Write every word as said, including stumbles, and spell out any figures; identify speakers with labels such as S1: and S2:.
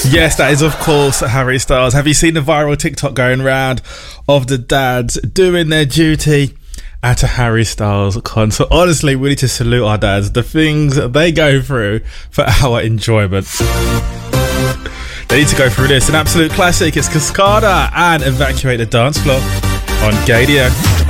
S1: Yes, that is of course Harry Styles. Have you seen the viral TikTok going round of the dads doing their duty at a Harry Styles concert? Honestly, we need to salute our dads. The things they go through for our enjoyment. They need to go through this. An absolute classic. It's Cascada and Evacuate the Dance Floor on Gadio.